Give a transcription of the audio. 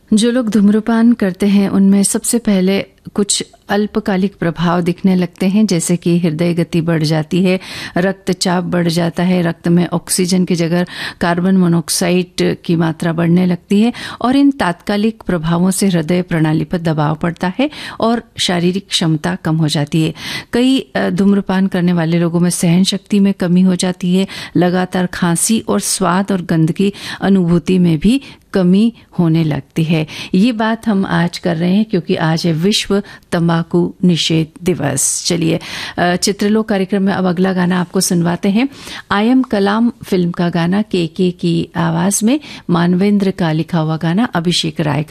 जो लोग धूम्रपान करते हैं उनमें सबसे पहले कुछ अल्पकालिक प्रभाव दिखने लगते हैं, जैसे कि हृदय गति बढ़ जाती है, रक्तचाप बढ़ जाता है, रक्त में ऑक्सीजन की जगह कार्बन मोनोऑक्साइड की मात्रा बढ़ने लगती है और इन तात्कालिक प्रभावों से हृदय प्रणाली पर दबाव पड़ता है और शारीरिक क्षमता कम हो जाती है। कई धूम्रपान करने वाले लोगों में सहन शक्ति में कमी हो जाती है, लगातार खांसी और स्वाद और गंध की अनुभूति में भी कमी होने लगती है। ये बात हम आज कर रहे हैं क्योंकि आज है विश्व तंबाकू निषेध दिवस। चलिए चित्रलोक कार्यक्रम में अब अगला गाना आपको सुनवाते हैं। आई एम कलाम फिल्म का गाना के की आवाज में मानवेंद्र का लिखा हुआ गाना अभिषेक राय